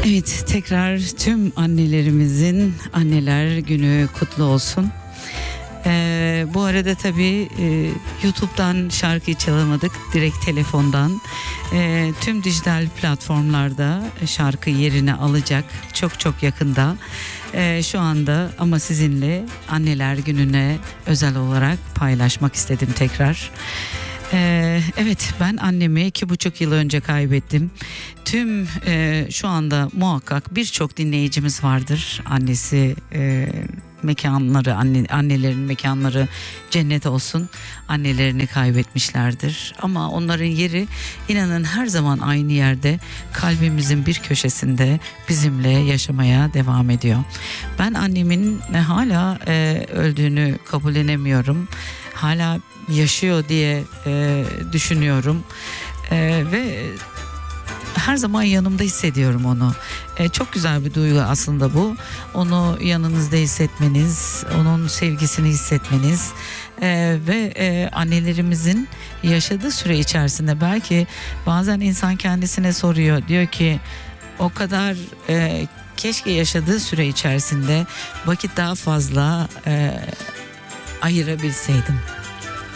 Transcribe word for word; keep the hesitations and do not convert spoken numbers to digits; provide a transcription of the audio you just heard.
Evet, tekrar tüm annelerimizin Anneler Günü kutlu olsun. Ee, bu arada tabii e, YouTube'dan şarkıyı çalamadık, direkt telefondan. Ee, tüm dijital platformlarda şarkı yerini alacak çok çok yakında. Ee, şu anda ama sizinle Anneler Günü'ne özel olarak paylaşmak istedim tekrar. Ee, evet, ben annemi iki buçuk yıl önce kaybettim. Tüm e, şu anda muhakkak birçok dinleyicimiz vardır. Annesi e, mekanları, anne, annelerin mekanları cennet olsun. Annelerini kaybetmişlerdir. Ama onların yeri inanın her zaman aynı yerde, kalbimizin bir köşesinde bizimle yaşamaya devam ediyor. Ben annemin hala e, öldüğünü kabullenemiyorum. Hala yaşıyor diye e, düşünüyorum e, ve her zaman yanımda hissediyorum onu. E, çok güzel bir duygu aslında bu. Onu yanınızda hissetmeniz, onun sevgisini hissetmeniz e, ve e, annelerimizin yaşadığı süre içerisinde belki bazen insan kendisine soruyor, diyor ki o kadar e, keşke yaşadığı süre içerisinde vakit daha fazla e, ayırabilseydim.